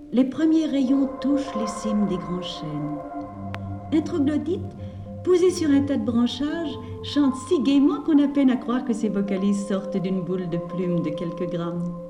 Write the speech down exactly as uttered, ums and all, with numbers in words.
les premiers rayons touchent les cimes des grands chênes. Un troglodyte, posé sur un tas de branchages, chante si gaiement qu'on a peine à croire que ses vocalises sortent d'une boule de plumes de quelques grammes.